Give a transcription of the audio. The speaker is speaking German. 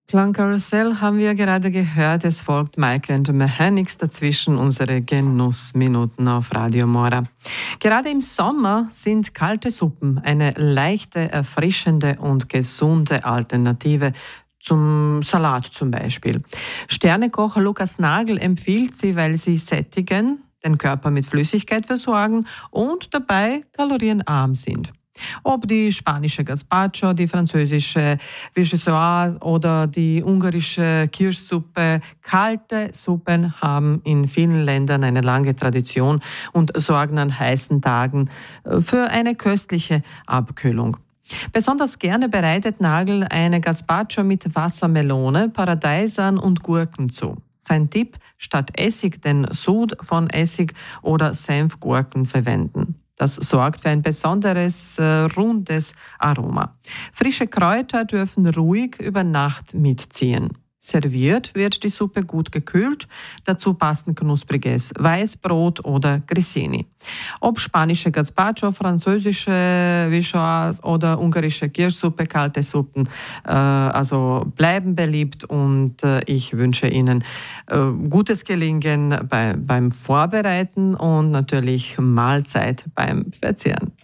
Klangkarussell haben wir gerade gehört. Es folgt Maike und Mechanics, dazwischen unsere Genussminuten auf Radio Mora. Gerade im Sommer sind kalte Suppen eine leichte, erfrischende und gesunde Alternative zum Salat zum Beispiel. Sternekocher Lukas Nagel empfiehlt sie, weil sie sättigen, den Körper mit Flüssigkeit versorgen und dabei kalorienarm sind. Ob die spanische Gazpacho, die französische Vichyssoise oder die ungarische Kirschsuppe, kalte Suppen haben in vielen Ländern eine lange Tradition und sorgen an heißen Tagen für eine köstliche Abkühlung. Besonders gerne bereitet Nagel eine Gazpacho mit Wassermelone, Paradeisern und Gurken zu. Sein Tipp: statt Essig den Sud von Essig oder Senfgurken verwenden. Das sorgt für ein besonderes, rundes Aroma. Frische Kräuter dürfen ruhig über Nacht mitziehen. Serviert wird die Suppe gut gekühlt. Dazu passen knuspriges Weißbrot oder Grissini. Ob spanische Gazpacho, französische Vichyssoise oder ungarische Kirschsuppe, kalte Suppen, bleiben beliebt und ich wünsche Ihnen gutes Gelingen beim Vorbereiten und natürlich Mahlzeit beim Verzehren.